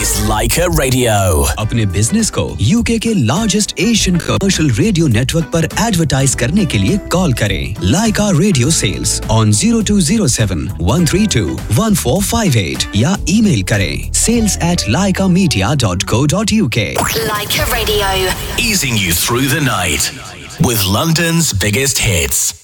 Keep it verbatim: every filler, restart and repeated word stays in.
is Laika Radio. अपने business को UK के largest Asian commercial radio network पर एडवर्टाइज करने के लिए कॉल करें लाइका radio sales on zero two zero seven one three two one four five eight या ईमेल करें sales at laika media dot co dot uk. Laika Radio, easing you through the night with London's biggest hits.